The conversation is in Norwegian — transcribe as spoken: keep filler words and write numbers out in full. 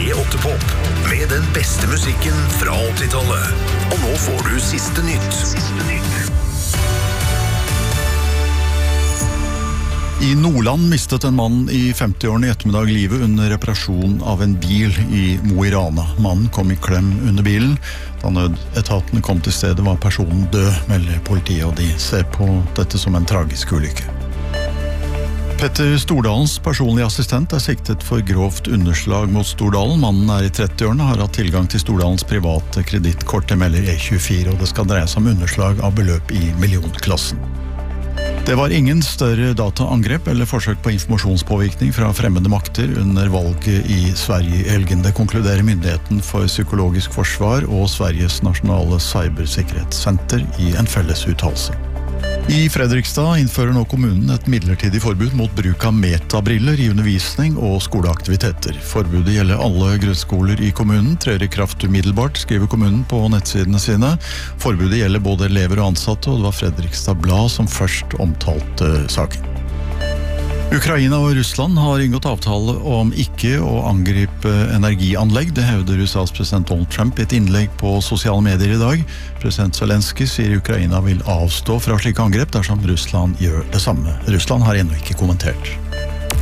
P åtte Pop med den beste musikken fra åttitallet. Og nå får du siste nytt. Siste nytt. I Nordland mistet en mann i femti-årene i ettermiddag livet under reparasjon av en bil i Mo i Rana. Mannen kom i klem under bilen. Da nødetatene kom til stedet var personen død, melder politiet, og de ser på dette som en tragisk ulykke. Petter Stordalens personlige assistent er siktet for grovt underslag mot Stordalen. Mannen er i tretti-årene, har hatt tilgang til Stordalens private kredittkort, melder E tjuefire, og det skal dreie seg om underslag av beløp i millionklassen. Det var ingen større dataangrep eller forsøk på informasjonspåvirkning fra fremmede makter under valget i Sverige i helgen. Det konkluderer Myndigheten for psykologisk forsvar og Sveriges nasjonale cybersikkerhetssenter i en felles uttalelse. I Fredrikstad innfører nå kommunen et midlertidig forbud mot bruk av metabriller i undervisning og skoleaktiviteter. Forbudet gjelder alle grunnskoler i kommunen, trer i kraft umiddelbart, skriver kommunen på nettsidene sine. Forbudet gjelder både elever og ansatte, og det var Fredrikstad Blad som først omtalte saken. Ukraina og Russland har inngått avtale om ikke å angripe energianlegg. Det hevder U S A's president Donald Trump i et innlegg på sosiale medier i dag. President Zelensky sier Ukraina vil avstå fra slike angrep dersom Russland gjør det samme. Russland har ennå ikke kommentert.